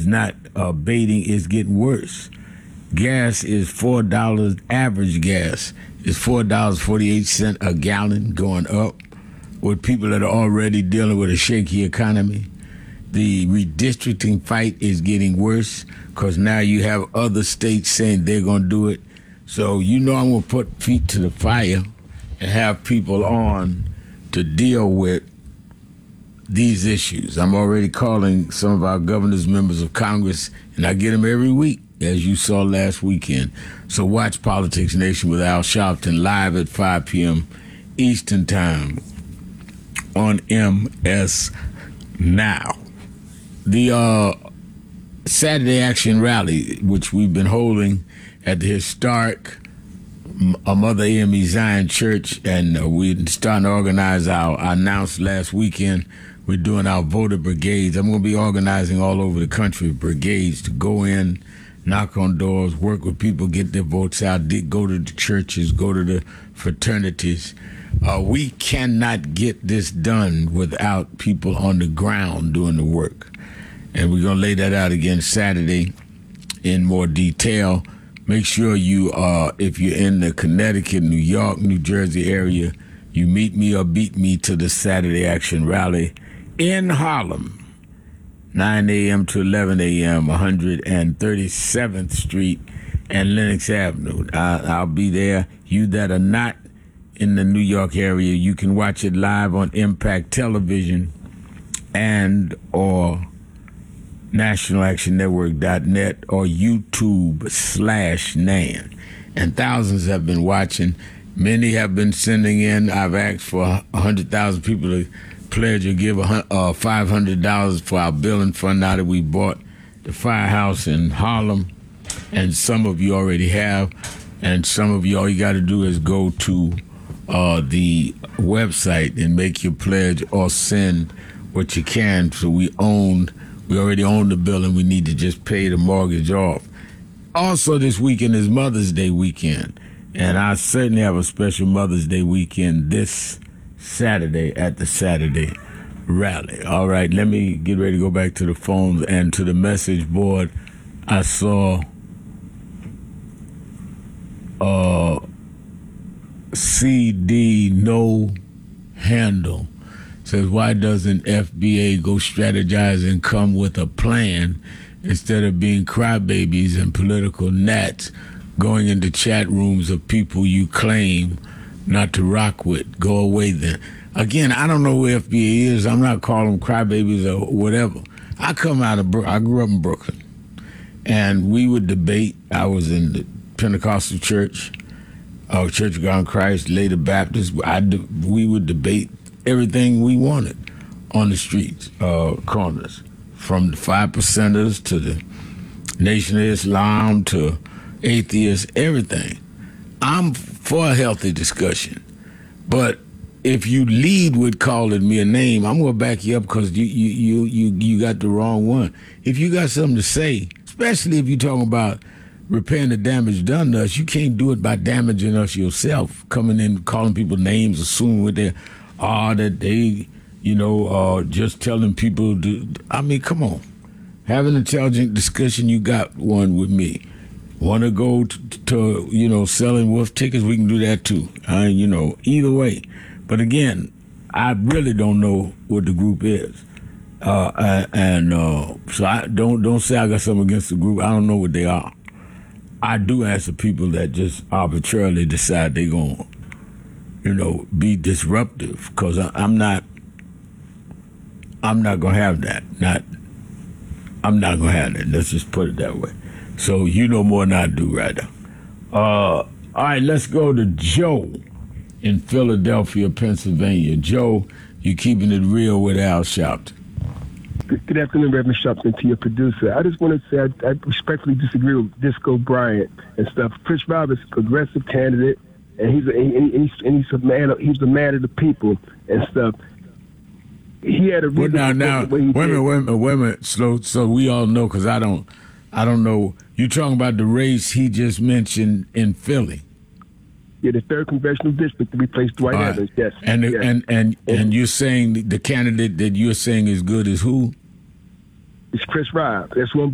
is not abating, it's getting worse. Gas is $4, average gas is $4.48 a gallon, going up, with people that are already dealing with a shaky economy. The redistricting fight is getting worse because now you have other states saying they're going to do it. So I'm going to put feet to the fire and have people on to deal with these issues. I'm already calling some of our governors, members of Congress, and I get them every week, as you saw last weekend. So watch Politics Nation with Al Sharpton live at 5 p.m. Eastern Time on MS Now. The Saturday Action Rally, which we've been holding at the historic Mother AME Zion Church, and we're starting to organize I announced last weekend, we're doing our voter brigades. I'm going to be organizing all over the country brigades to go in, knock on doors, work with people, get their votes out, go to the churches, go to the fraternities. We cannot get this done without people on the ground doing the work. And we're going to lay that out again Saturday in more detail. Make sure you, if you're in the Connecticut, New York, New Jersey area, you meet me or beat me to the Saturday Action Rally in Harlem, 9 a.m. to 11 a.m., 137th Street and Lenox Avenue. I'll be there. You that are not in the New York area, you can watch it live on Impact Television and or nationalactionnetwork.net or YouTube/NAN. And thousands have been watching. Many have been sending in. I've asked for 100,000 people to pledge or give $500 for our building fund now that we bought the firehouse in Harlem. And some of you already have. And some of you, all you got to do is go to the website and make your pledge or send what you can. So we already own the building. We need to just pay the mortgage off. Also, this weekend is Mother's Day weekend. And I certainly have a special Mother's Day weekend this Saturday at the Saturday Rally. All right, let me get ready to go back to the phones and to the message board. I saw CD No Handle says, why doesn't FBA go strategize and come with a plan instead of being crybabies and political gnats going into chat rooms of people you claim not to rock with? Go away then. Again, I don't know who FBA is. I'm not calling them crybabies or whatever. I grew up in Brooklyn, and we would debate. I was in the Pentecostal church, Church of God in Christ, later Baptist. We would debate everything we wanted on the streets, corners, from the 5%ers to the Nation of Islam to atheists, everything. I'm for a healthy discussion, but if you lead with calling me a name, I'm gonna back you up because you got the wrong one. If you got something to say, especially if you're talking about repairing the damage done to us, you can't do it by damaging us yourself. Coming in, calling people names, assuming what they're that they, just telling people to. I mean, come on, have an intelligent discussion. You got one with me. Want to go to selling wolf tickets? We can do that too. Either way. But again, I really don't know what the group is, so I don't say I got something against the group. I don't know what they are. I do answer people that just arbitrarily decide they're going to, be disruptive, because I'm not going to have that. I'm not going to have that. Let's just put it that way. So you know more than I do right now. All right, let's go to Joe in Philadelphia, Pennsylvania. Joe, you keeping it real with Al Sharpton. Good afternoon, Reverend Sharpton, to your producer. I just want to say I respectfully disagree with Disco Bryant and stuff. Chris Rob is a progressive candidate, and he's a man of the people and stuff. He had a reason. Well, now, wait a minute, slow. So we all know, because I don't know. You talking about the race he just mentioned in Philly? Yeah, the 3rd congressional district to replace Dwight Evans. Yes. And you're saying the candidate that you're saying is good is who? It's Chris Rob. That's one.